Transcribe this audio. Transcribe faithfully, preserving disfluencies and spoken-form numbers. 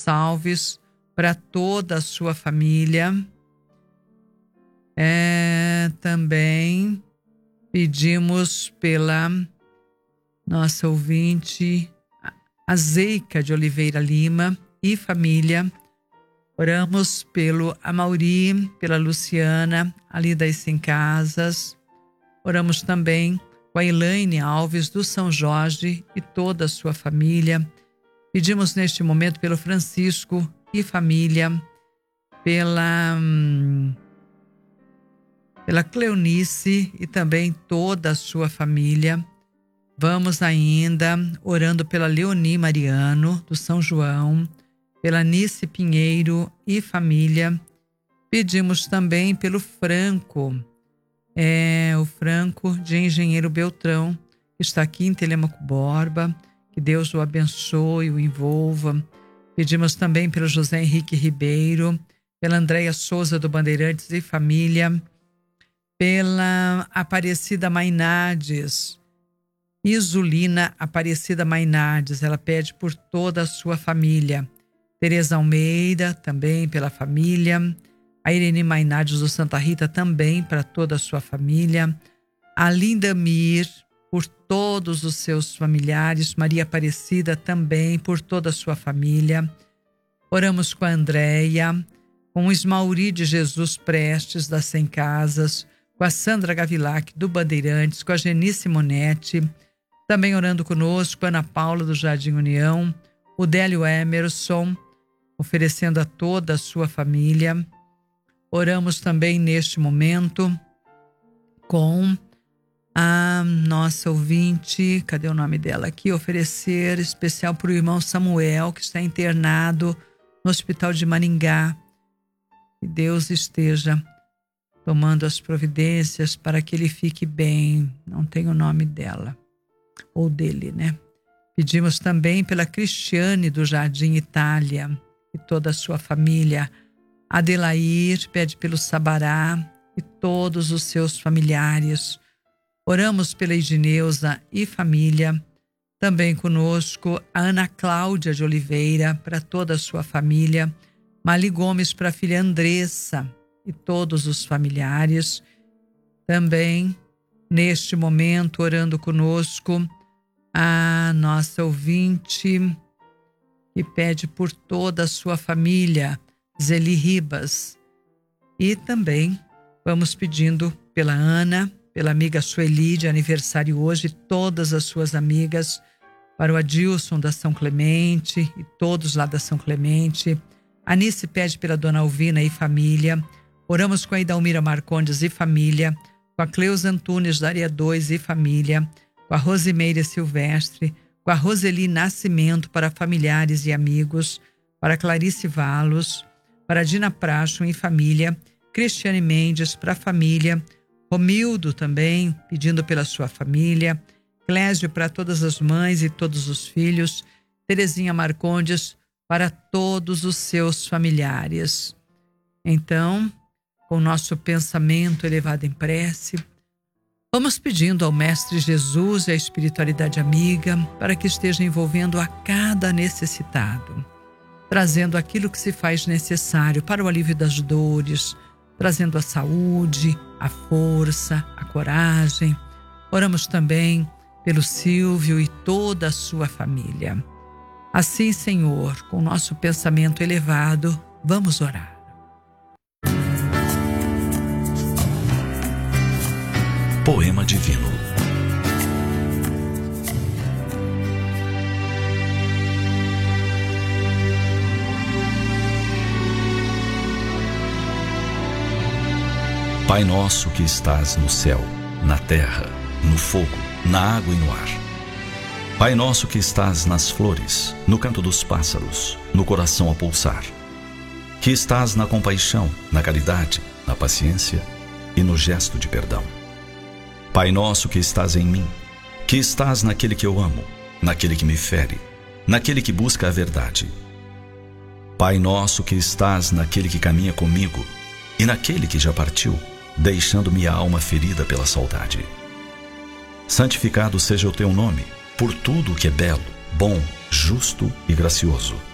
Alves, para toda a sua família. É, também pedimos pela nossa ouvinte, a Zeica de Oliveira Lima e família. Oramos pelo Amauri, pela Luciana, ali das Cem Casas. Oramos também com a Elaine Alves do São Jorge e toda a sua família. Pedimos neste momento pelo Francisco e família, pela, hum, pela Cleonice e também toda a sua família. Vamos ainda orando pela Leoni Mariano do São João, pela Nice Pinheiro e família. Pedimos também pelo Franco, é, o Franco de Engenheiro Beltrão, que está aqui em Telêmaco Borba. Que Deus o abençoe, o envolva. Pedimos também pelo José Henrique Ribeiro, pela Andréia Souza do Bandeirantes e família, pela Aparecida Mainardes, Isulina Aparecida Mainardes, ela pede por toda a sua família. Tereza Almeida, também pela família. A Irene Mainardes do Santa Rita, também para toda a sua família. A Linda Mir, por todos os seus familiares. Maria Aparecida, também por toda a sua família. Oramos com a Andréia, com o Ismauri de Jesus Prestes, das Cem Casas, com a Sandra Gavilac, do Bandeirantes, com a Genice Monetti. Também orando conosco, Ana Paula, do Jardim União, o Délio Emerson, oferecendo a toda a sua família. Oramos também neste momento com a nossa ouvinte, cadê o nome dela aqui? Oferecer especial para o irmão Samuel, que está internado no Hospital de Maringá. Que Deus esteja tomando as providências para que ele fique bem. Não tem o nome dela, ou dele, né? Pedimos também pela Cristiane do Jardim Itália e toda a sua família. Adelair pede pelo Sabará e todos os seus familiares. Oramos pela Edneuza e família. Também conosco a Ana Cláudia de Oliveira, para toda a sua família. Mali Gomes para a filha Andressa e todos os familiares. Também, neste momento, orando conosco, a nossa ouvinte que pede por toda a sua família, Zeli Ribas. E também vamos pedindo pela Ana, pela amiga Sueli, de aniversário hoje, todas as suas amigas, para o Adilson da São Clemente e todos lá da São Clemente. Anice pede pela Dona Alvina e família. Oramos com a Idalmira Marcondes e família, com a Cleusa Antunes da Área dois e família, com a Rosimeire Silvestre, com a Roseli Nascimento para familiares e amigos, para Clarice Valos, para Dina Pracho e família, Cristiane Mendes para a família, Romildo também, pedindo pela sua família, Clésio para todas as mães e todos os filhos, Terezinha Marcondes para todos os seus familiares. Então, com o nosso pensamento elevado em prece, vamos pedindo ao Mestre Jesus e à espiritualidade amiga para que esteja envolvendo a cada necessitado, trazendo aquilo que se faz necessário para o alívio das dores, trazendo a saúde, a força, a coragem. Oramos também pelo Silvio e toda a sua família. Assim, Senhor, com o nosso pensamento elevado, vamos orar. Poema Divino. Pai nosso que estás no céu, na terra, no fogo, na água e no ar. Pai nosso que estás nas flores, no canto dos pássaros, no coração a pulsar. Que estás na compaixão, na caridade, na paciência e no gesto de perdão. Pai nosso que estás em mim, que estás naquele que eu amo, naquele que me fere, naquele que busca a verdade. Pai nosso que estás naquele que caminha comigo e naquele que já partiu, deixando-me a alma ferida pela saudade. Santificado seja o teu nome, por tudo o que é belo, bom, justo e gracioso.